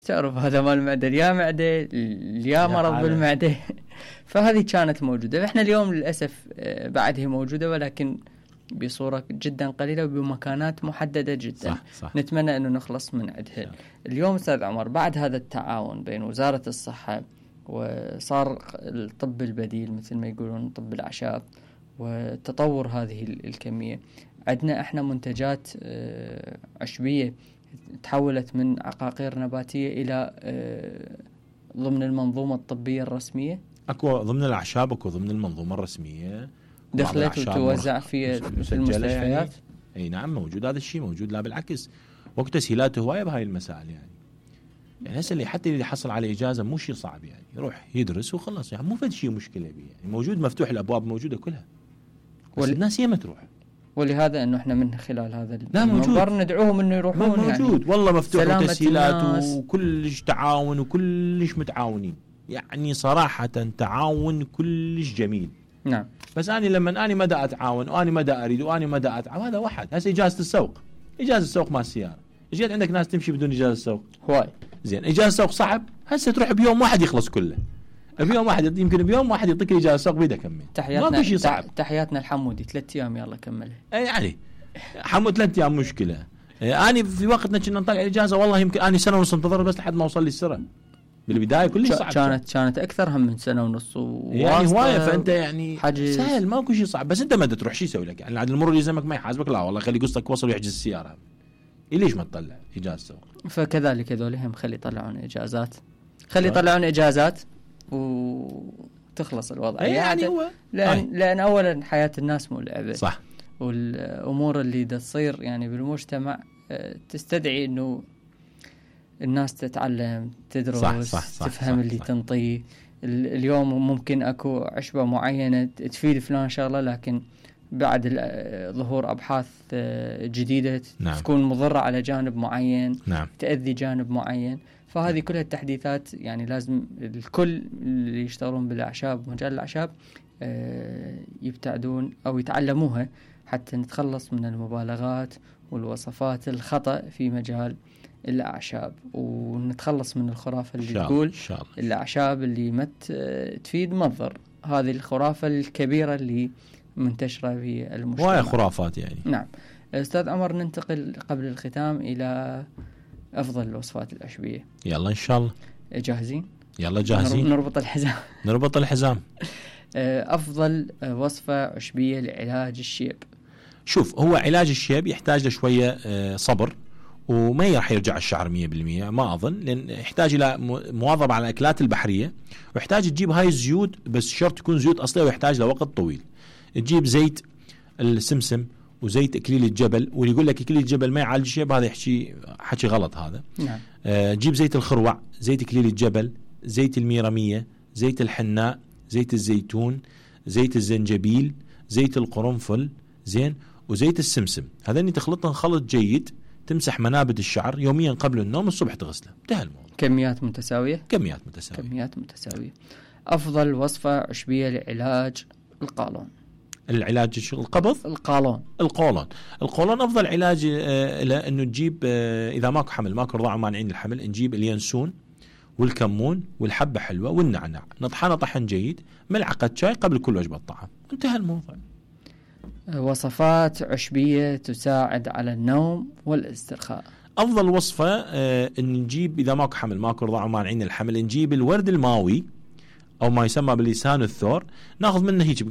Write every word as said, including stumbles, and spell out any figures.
تعرف هذا مال المعدة يا معدة يا مرض بالمعدة. فهذه كانت موجودة. احنا اليوم للأسف بعد هي موجودة ولكن بصورة جدا قليلة وبمكانات محددة جدا. صح صح. نتمنى أنه نخلص من عندها. صح. اليوم أستاذ عمر بعد هذا التعاون بين وزارة الصحة وصار الطب البديل مثل ما يقولون طب الأعشاب وتطور هذه الكمية، عندنا احنا منتجات عشبية تحولت من عقاقير نباتية إلى ضمن المنظومة الطبية الرسمية. أكو ضمن الأعشاب، أكو ضمن المنظومة الرسمية دخلت وتوزع في في المستشفيات. يعني. أي نعم موجود هذا الشيء موجود، لا بالعكس وقت تسهيلات هواية بهاي المسائل يعني. يعني هسه اللي حتى اللي يحصل على إجازة مو شيء صعب يعني، يروح يدرس وخلص يعني، مو فد شيء مشكلة بيه يعني، موجود مفتوح الأبواب موجودة كلها، بس وال... الناس يما تروح. ولهذا انه احنا من خلال هذا المنبر ندعوهم انه يروحون موجود يعني والله مفتوح وتسهيلات وكلش تعاون وكلش متعاونين يعني، صراحة تعاون كلش جميل. نعم. بس أنا لما أنا مدى أتعاون وأنا مدى أريد وأنا مدى أتعاون هذا واحد. هسه إجازة السوق، إجازة السوق مع السيارة، إجازة عندك ناس تمشي بدون إجازة السوق هواي زين. إجازة السوق صعب، هسه تروح بيوم واحد يخلص كله، بيوم واحد يمكن بيوم واحد يعطيك إجازة السوق بيده كمل. تحياتنا تح... تحياتنا الحمودي ثلاث أيام يلا كملها. أي يعني حمود ثلاث أيام مشكلة. أنا في وقتنا كنا نطلع إجازة والله يمكن أنا سنة ونص انتظر بس لحد ما أوصل لي السرة. بالبداية كلش صعب، كانت كانت أكثر هم من سنة ونص يعني هواية. فأنت يعني سهل ما كل شيء صعب، بس أنت ما تروح شيء يسوي لك يعني عاد المرور يلزمك ما يحاسبك، لا والله خلي قصتك وصل ويحجز السيارة. إيه ليش ما تطلع إجازة سوق؟ فكذلك هذول هم خلي يطلعون إجازات، خلي يطلعون إجازات وتخلص الوضع يعني, يعني هو لأن, لأن أولا حياة الناس مو لعبة. صح. والأمور اللي تصير يعني بالمجتمع تستدعي إنه الناس تتعلم تدرس صح صح صح تفهم صح اللي صح تنطيه. اليوم ممكن أكو عشبة معينة تفيد فلان شغلة، لكن بعد ظهور أبحاث جديدة نعم. تكون مضرة على جانب معين نعم. تأذي جانب معين. فهذه نعم. كلها التحديثات يعني لازم الكل اللي يشتغلون بالأعشاب ومجال الأعشاب يبتعدون أو يتعلموها حتى نتخلص من المبالغات والوصفات الخطأ في مجال الأعشاب، ونتخلص من الخرافة اللي تقول الأعشاب اللي ما تفيد مضر. هذه الخرافة الكبيرة اللي منتشرة في المجتمع، وهي خرافات يعني. نعم. أستاذ عمر ننتقل قبل الختام إلى أفضل الوصفات العشبية. يلا إن شاء الله جاهزين؟ يلا جاهزين. نربط الحزام. نربط الحزام. أفضل وصفة عشبية لعلاج الشيب. شوف هو علاج الشيب يحتاج لشوية صبر، وما راح يرجع الشعر مية بالمية ما أظن، لأن يحتاج إلى مواظبة على الأكلات البحرية، ويحتاج تجيب هاي الزيوت بس شرط تكون زيوت أصلية، ويحتاج لوقت طويل. تجيب زيت السمسم وزيت إكليل الجبل، واللي يقول لك إكليل الجبل ما يعالج الشيب هذا يحكي حكي غلط هذا. نعم. آه تجيب زيت الخروع، زيت إكليل الجبل، زيت الميرمية، زيت الحناء، زيت الزيتون، زيت الزنجبيل، زيت القرنفل زين، وزيت السمسم. هذين تخلطهم خلط جيد، تمسح منابت الشعر يوميا قبل النوم، الصبح تغسله، انتهى الموضوع. كميات متساوية. كميات متساوية. كميات متساوية. أفضل وصفة عشبية لعلاج القولون. العلاج القبض. القولون. القولون. القولون أفضل علاج آه لأنه تجيب آه إذا ماكو حمل ماكو رضاعة مانعين الحمل، نجيب اليانسون والكمون والحبة حلوة والنعناع، نطحنه طحن جيد، ملعقة شاي قبل كل وجبة طعام، انتهى الموضوع. وصفات عشبية تساعد على النوم والاسترخاء. أفضل وصفة آه إن نجيب إذا ماكو حمل ماكو رضاعة مانعين الحمل، نجيب الورد الماوي أو ما يسمى بلسان الثور، ناخذ منه هيك